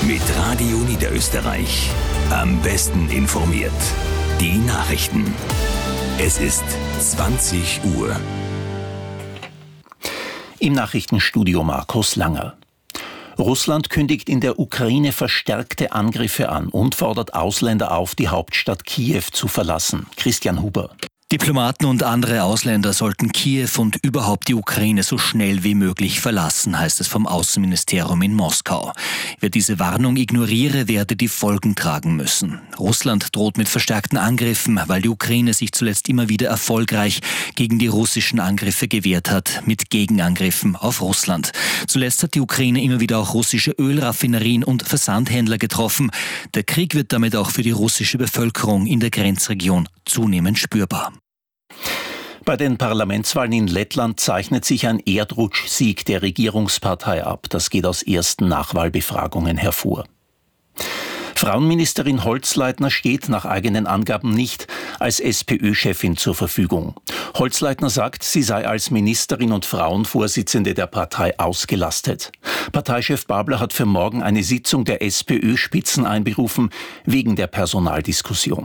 Mit Radio Niederösterreich. Am besten informiert. Die Nachrichten. Es ist 20 Uhr. Im Nachrichtenstudio Markus Langer. Russland kündigt in der Ukraine verstärkte Angriffe an und fordert Ausländer auf, die Hauptstadt Kiew zu verlassen. Christian Huber. Diplomaten und andere Ausländer sollten Kiew und überhaupt die Ukraine so schnell wie möglich verlassen, heißt es vom Außenministerium in Moskau. Wer diese Warnung ignoriere, werde die Folgen tragen müssen. Russland droht mit verstärkten Angriffen, weil die Ukraine sich zuletzt immer wieder erfolgreich gegen die russischen Angriffe gewehrt hat, mit Gegenangriffen auf Russland. Zuletzt hat die Ukraine immer wieder auch russische Ölraffinerien und Versandhändler getroffen. Der Krieg wird damit auch für die russische Bevölkerung in der Grenzregion zunehmend spürbar. Bei den Parlamentswahlen in Lettland zeichnet sich ein Erdrutschsieg der Regierungspartei ab. Das geht aus ersten Nachwahlbefragungen hervor. Frauenministerin Holzleitner steht nach eigenen Angaben nicht als SPÖ-Chefin zur Verfügung. Holzleitner sagt, sie sei als Ministerin und Frauenvorsitzende der Partei ausgelastet. Parteichef Babler hat für morgen eine Sitzung der SPÖ-Spitzen einberufen wegen der Personaldiskussion.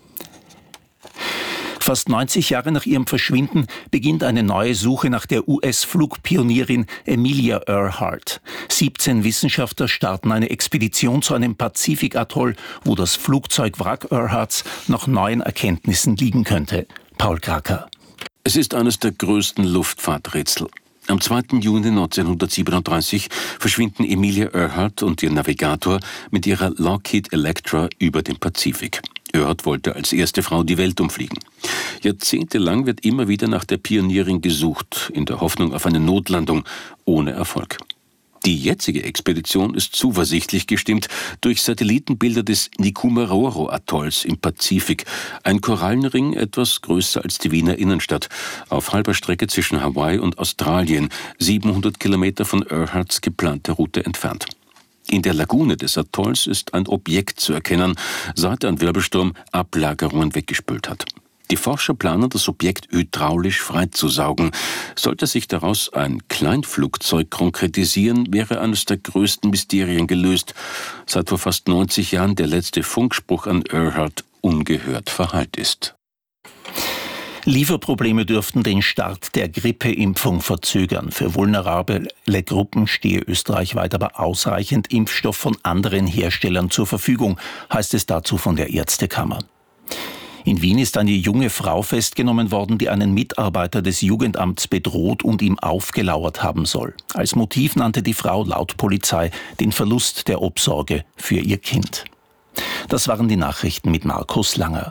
Fast 90 Jahre nach ihrem Verschwinden beginnt eine neue Suche nach der US-Flugpionierin Amelia Earhart. 17 Wissenschaftler starten eine Expedition zu einem Pazifikatoll, wo das Flugzeugwrack Earharts nach neuen Erkenntnissen liegen könnte. Paul Kracker. Es ist eines der größten Luftfahrträtsel. Am 2. Juni 1937 verschwinden Amelia Earhart und ihr Navigator mit ihrer Lockheed Electra über den Pazifik. Earhart wollte als erste Frau die Welt umfliegen. Jahrzehntelang wird immer wieder nach der Pionierin gesucht, in der Hoffnung auf eine Notlandung, ohne Erfolg. Die jetzige Expedition ist zuversichtlich gestimmt durch Satellitenbilder des Nikumaroro-Atolls im Pazifik, ein Korallenring etwas größer als die Wiener Innenstadt, auf halber Strecke zwischen Hawaii und Australien, 700 Kilometer von Earharts geplanter Route entfernt. In der Lagune des Atolls ist ein Objekt zu erkennen, seit ein Wirbelsturm Ablagerungen weggespült hat. Die Forscher planen, das Objekt hydraulisch freizusaugen. Sollte sich daraus ein Kleinflugzeug konkretisieren, wäre eines der größten Mysterien gelöst. Seit vor fast 90 Jahren der letzte Funkspruch an Earhart ungehört verhallt ist. Lieferprobleme dürften den Start der Grippeimpfung verzögern. Für vulnerable Gruppen stehe österreichweit aber ausreichend Impfstoff von anderen Herstellern zur Verfügung, heißt es dazu von der Ärztekammer. In Wien ist eine junge Frau festgenommen worden, die einen Mitarbeiter des Jugendamts bedroht und ihm aufgelauert haben soll. Als Motiv nannte die Frau laut Polizei den Verlust der Obsorge für ihr Kind. Das waren die Nachrichten mit Markus Langer.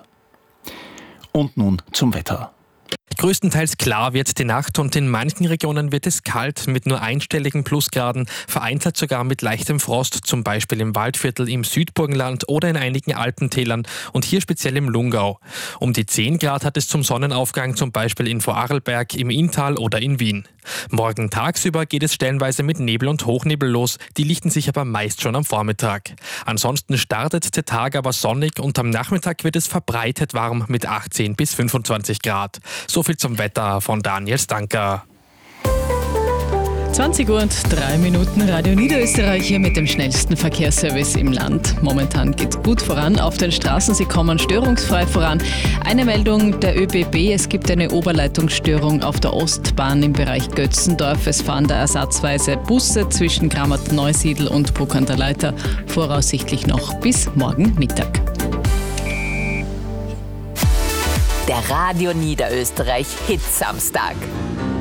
Und nun zum Wetter. Größtenteils klar wird die Nacht und in manchen Regionen wird es kalt mit nur einstelligen Plusgraden, vereinzelt sogar mit leichtem Frost, zum Beispiel im Waldviertel im Südburgenland oder in einigen Alpentälern und hier speziell im Lungau. Um die 10 Grad hat es zum Sonnenaufgang, zum Beispiel in Vorarlberg, im Inntal oder in Wien. Morgen tagsüber geht es stellenweise mit Nebel und Hochnebel los, die lichten sich aber meist schon am Vormittag. Ansonsten startet der Tag aber sonnig und am Nachmittag wird es verbreitet warm mit 18 bis 25 Grad. So viel zum Wetter von Daniel Stanker. 20 Uhr und 3 Minuten, Radio Niederösterreich hier mit dem schnellsten Verkehrsservice im Land. Momentan geht's gut voran auf den Straßen, sie kommen störungsfrei voran. Eine Meldung der ÖBB, es gibt eine Oberleitungsstörung auf der Ostbahn im Bereich Götzendorf. Es fahren da ersatzweise Busse zwischen Grammat-Neusiedl und Bruck an der Leiter, voraussichtlich noch bis morgen Mittag. Der Radio Niederösterreich Hit Samstag.